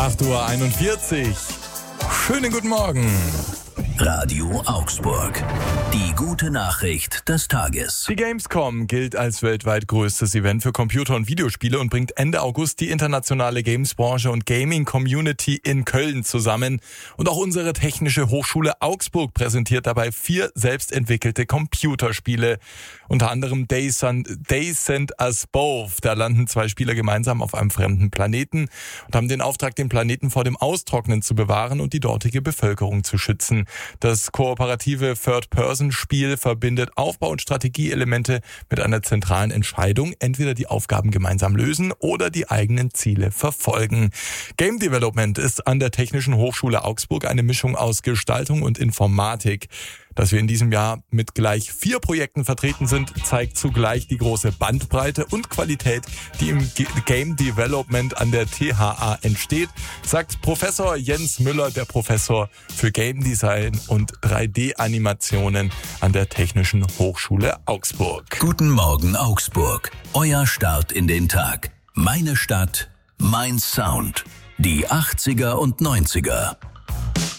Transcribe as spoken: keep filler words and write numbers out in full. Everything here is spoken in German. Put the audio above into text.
acht Uhr einundvierzig. Schönen guten Morgen. Radio Augsburg. Die gute Nachricht des Tages. Die Gamescom gilt als weltweit größtes Event für Computer- und Videospiele und bringt Ende August die internationale Gamesbranche und Gaming-Community in Köln zusammen. Und auch unsere Technische Hochschule Augsburg präsentiert dabei vier selbstentwickelte Computerspiele. Unter anderem They Sent, They Sent Us Both. Da landen zwei Spieler gemeinsam auf einem fremden Planeten und haben den Auftrag, den Planeten vor dem Austrocknen zu bewahren und die dortige Bevölkerung zu schützen. Das kooperative Third-Person-Spiel verbindet Aufbau- und Strategieelemente mit einer zentralen Entscheidung, entweder die Aufgaben gemeinsam lösen oder die eigenen Ziele verfolgen. Game Development ist an der Technischen Hochschule Augsburg eine Mischung aus Gestaltung und Informatik. Dass wir in diesem Jahr mit gleich vier Projekten vertreten sind, zeigt zugleich die große Bandbreite und Qualität, die im G- Game Development an der T H A entsteht, sagt Professor Jens Müller, der Professor für Game Design und drei D-Animationen an der Technischen Hochschule Augsburg. Guten Morgen Augsburg. Euer Start in den Tag. Meine Stadt, mein Sound. Die achtziger und neunziger.